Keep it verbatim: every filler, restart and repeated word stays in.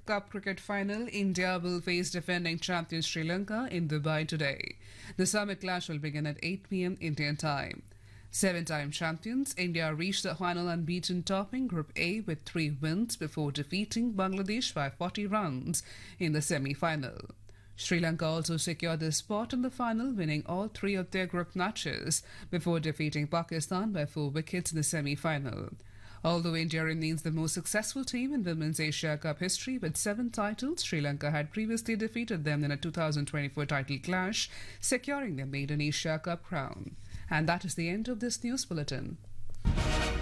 Cup cricket final, India will face defending champion Sri Lanka in Dubai today. The summit clash will begin at eight p m Indian time. Seven-time champions, India reached the final unbeaten, topping Group A with three wins before defeating Bangladesh by forty runs in the semi-final. Sri Lanka also secured their spot in the final, winning all three of their group matches before defeating Pakistan by four wickets in the semi-final. Although India remains the most successful team in Women's Asia Cup history with seven titles, Sri Lanka had previously defeated them in a two thousand twenty-four title clash, securing their maiden Asia Cup crown. And that is the end of this news bulletin.